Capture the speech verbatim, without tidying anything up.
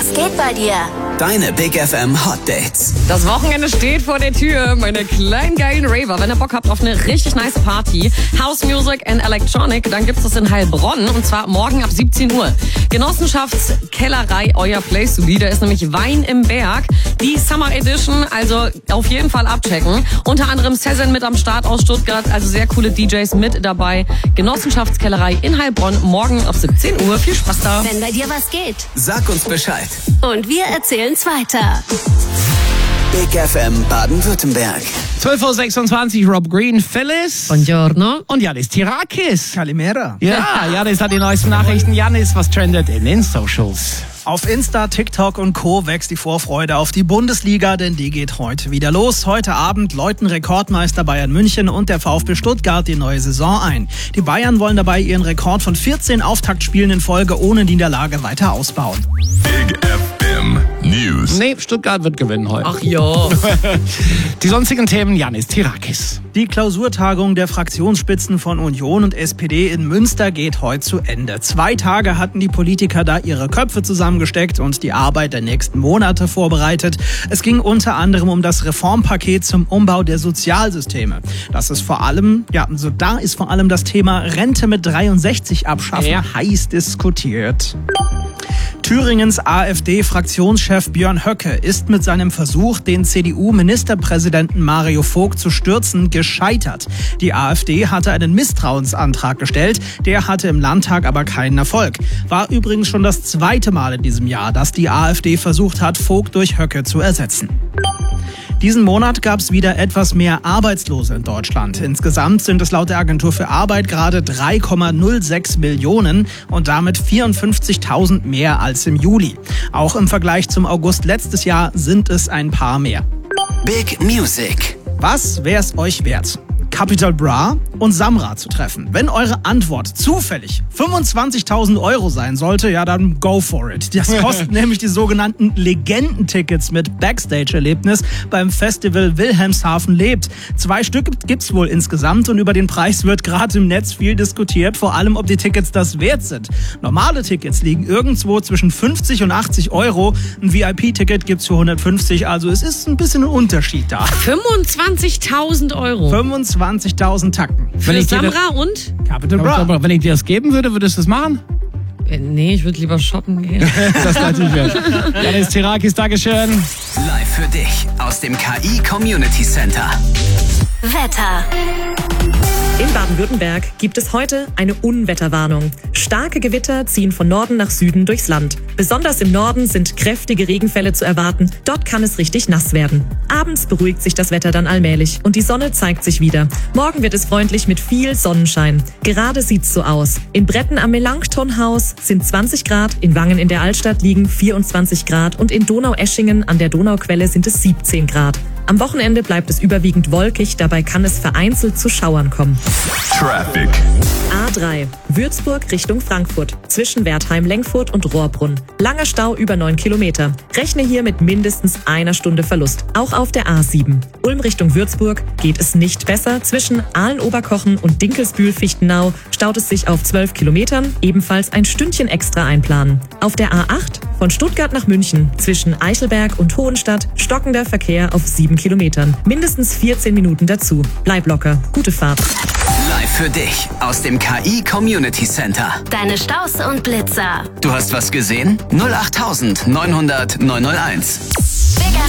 Was geht bei dir? Deine Big F M Hot Dates. Das Wochenende steht vor der Tür, meine kleinen geilen Raver. Wenn ihr Bock habt auf eine richtig nice Party, House Music and Electronic, dann gibt's das in Heilbronn und zwar morgen ab siebzehn Uhr. Genossenschaftskellerei, euer Place to be. Da ist nämlich Wein im Berg, die Summer Edition, also auf jeden Fall abchecken. Unter anderem Sezen mit am Start aus Stuttgart, also sehr coole D Js mit dabei. Genossenschaftskellerei in Heilbronn, morgen ab siebzehn Uhr. Viel Spaß da. Wenn bei dir was geht. Sag uns Bescheid. Und wir erzählen's weiter. Big F M Baden-Württemberg. zwölf Uhr sechsundzwanzig, Rob Green, Phyllis. Buongiorno. Und Janis Tirakis. Kalimera. Ja, Janis hat die neuesten Nachrichten. Janis, was trendet in den Socials? Auf Insta, TikTok und Co. wächst die Vorfreude auf die Bundesliga, denn die geht heute wieder los. Heute Abend läuten Rekordmeister Bayern München und der VfB Stuttgart die neue Saison ein. Die Bayern wollen dabei ihren Rekord von vierzehn Auftaktspielen in Folge ohne Niederlage weiter ausbauen. Big F M News. Nee, Stuttgart wird gewinnen heute. Ach ja. Die sonstigen Themen, Janis Tirakis. Die Klausurtagung der Fraktionsspitzen von Union und S P D in Münster geht heute zu Ende. Zwei Tage hatten die Politiker da ihre Köpfe zusammengesteckt und die Arbeit der nächsten Monate vorbereitet. Es ging unter anderem um das Reformpaket zum Umbau der Sozialsysteme. Das ist vor allem, ja, so da ist vor allem das Thema Rente mit dreiundsechzig abschaffen Ja. heiß diskutiert. Thüringens AfD-Fraktionschef Björn Höcke ist mit seinem Versuch, den C D U-Ministerpräsidenten Mario Vogt zu stürzen, gescheitert. Die AfD hatte einen Misstrauensantrag gestellt, der hatte im Landtag aber keinen Erfolg. War übrigens schon das zweite Mal in diesem Jahr, dass die AfD versucht hat, Vogt durch Höcke zu ersetzen. Diesen Monat gab es wieder etwas mehr Arbeitslose in Deutschland. Insgesamt sind es laut der Agentur für Arbeit gerade drei Komma null sechs Millionen und damit vierundfünfzigtausend mehr als im Juli. Auch im Vergleich zum August letztes Jahr sind es ein paar mehr. Big Music. Was wär's euch wert? Capital Bra und Samra zu treffen. Wenn eure Antwort zufällig fünfundzwanzigtausend Euro sein sollte, ja dann go for it. Das kosten nämlich die sogenannten Legendentickets mit Backstage-Erlebnis beim Festival Wilhelmshaven lebt. Zwei Stück gibt's wohl insgesamt und über den Preis wird gerade im Netz viel diskutiert, vor allem ob die Tickets das wert sind. Normale Tickets liegen irgendwo zwischen fünfzig und achtzig Euro. Ein V I P-Ticket gibt's für hundertfünfzig, also es ist ein bisschen ein Unterschied da. fünfundzwanzigtausend Euro. fünfundzwanzigtausend Tacken. Für Wenn ich dir Samra und? Capital Bra. Aber wenn ich dir das geben würde, würdest du das machen? Äh, Nee, ich würde lieber shoppen gehen. Das natürlich wert. Janis Tirakis, Dankeschön. Live für dich aus dem K I Community Center. Wetter. In Baden-Württemberg gibt es heute eine Unwetterwarnung. Starke Gewitter ziehen von Norden nach Süden durchs Land. Besonders im Norden sind kräftige Regenfälle zu erwarten. Dort kann es richtig nass werden. Abends beruhigt sich das Wetter dann allmählich und die Sonne zeigt sich wieder. Morgen wird es freundlich mit viel Sonnenschein. Gerade sieht's so aus. In Bretten am Melanchthonhaus sind zwanzig Grad, in Wangen in der Altstadt liegen vierundzwanzig Grad und in Donaueschingen an der Donauquelle sind es siebzehn Grad. Am Wochenende bleibt es überwiegend wolkig, dabei kann es vereinzelt zu Schauern kommen. Traffic. A drei. Würzburg Richtung Frankfurt. Zwischen Wertheim-Lengfurt und Rohrbrunn. Langer Stau über neun Kilometer. Rechne hier mit mindestens einer Stunde Verlust. Auch auf der A sieben. Ulm Richtung Würzburg geht es nicht besser. Zwischen Aalen-Oberkochen und Dinkelsbühl-Fichtenau staut es sich auf zwölf Kilometern. Ebenfalls ein Stündchen extra einplanen. Auf der A acht von Stuttgart nach München. Zwischen Eichelberg und Hohenstadt stockender Verkehr auf sieben Kilometern. Mindestens vierzehn Minuten dazu. Bleib locker. Gute Fahrt. Live für dich aus dem K I Community Center. Deine Staus und Blitzer. Du hast was gesehen? null acht neunhundert neunhunderteins.